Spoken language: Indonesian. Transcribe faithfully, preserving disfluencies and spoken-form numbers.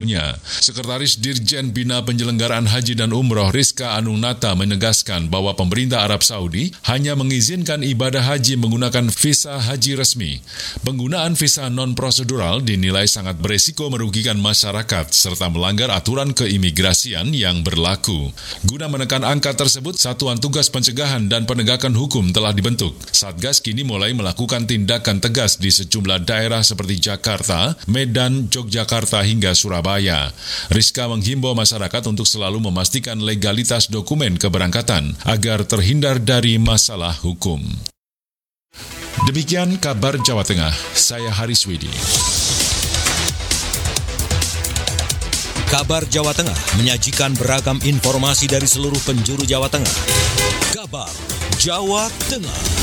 sebelumnya. Sekretaris Dirjen Bina Penyelenggaraan Haji dan Umroh Rizka Anunata menegaskan bahwa pemerintah Arab Saudi hanya mengizinkan ibadah haji menggunakan visa haji resmi. Penggunaan visa non-prosedural dinilai sangat beresiko merugikan masyarakat serta melanggar aturan keimigrasian yang berlaku. Guna menekan angka tersebut, Satuan Tugas Pencegahan dan Penegakan Hukum telah dibentuk. Satgas kini mulai melakukan tindakan tegas di sejumlah daerah seperti Jakarta, Medan, Yogyakarta hingga Surabaya. Rizka menghimbau masyarakat untuk selalu memastikan legalitas dokumen keberangkatan agar terhindar dari masalah hukum. Demikian kabar Jawa Tengah, saya Haris Widi. Kabar Jawa Tengah menyajikan beragam informasi dari seluruh penjuru Jawa Tengah. Kabar Jawa Tengah.